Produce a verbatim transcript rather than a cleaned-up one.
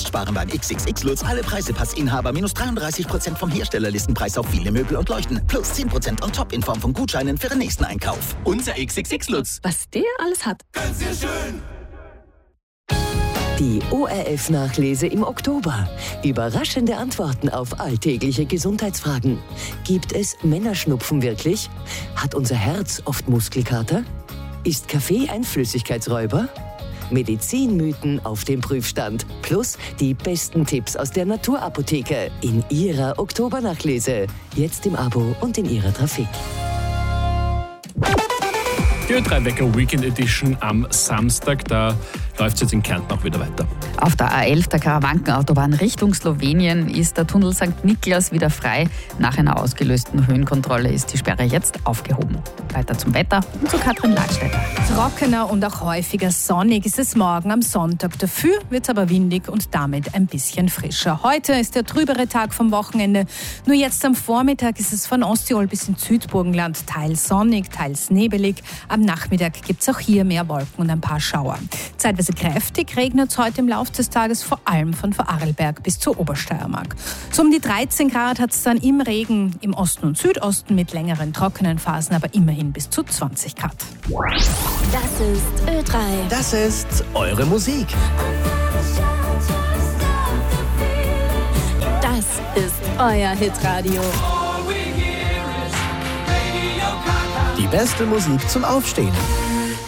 sparen beim X X X Lutz. Alle Preisepassinhaber minus dreiunddreißig Prozent vom Herstellerlistenpreis auf viele Möbel und Leuchten. Plus zehn Prozent on top in Form von Gutscheinen für den nächsten Einkauf. Unser X X X Lutz. Was der alles hat. Ganz sehr schön. Die O R F-Nachlese im Oktober. Überraschende Antworten auf alltägliche Gesundheitsfragen. Gibt es Männerschnupfen wirklich? Hat unser Herz oft Muskelkater? Ist Kaffee ein Flüssigkeitsräuber? Medizinmythen auf dem Prüfstand. Plus die besten Tipps aus der Naturapotheke in Ihrer Oktobernachlese. Jetzt im Abo und in Ihrer Trafik. Die Ö drei Wecker Weekend Edition am Samstag, da läuft es jetzt in Kärnten auch wieder weiter. Auf der A elf, der Karawankenautobahn Richtung Slowenien, ist der Tunnel Sankt Niklas wieder frei. Nach einer ausgelösten Höhenkontrolle ist die Sperre jetzt aufgehoben. Weiter zum Wetter und zu Katrin Ladstätter. Trockener und auch häufiger sonnig ist es morgen am Sonntag. Dafür wird es aber windig und damit ein bisschen frischer. Heute ist der trübere Tag vom Wochenende. Nur jetzt am Vormittag ist es von Osttirol bis ins Südburgenland teils sonnig, teils nebelig. Am Nachmittag gibt es auch hier mehr Wolken und ein paar Schauer. Zeitweise kräftig regnet es heute im Laufe des Tages, vor allem von Vorarlberg bis zur Obersteiermark. So um die dreizehn Grad hat es dann im Regen im Osten und Südosten mit längeren trockenen Phasen, aber immerhin bis zu zwanzig Grad. Das ist Ö drei. Das ist eure Musik. Das ist euer Hitradio. Die beste Musik zum Aufstehen.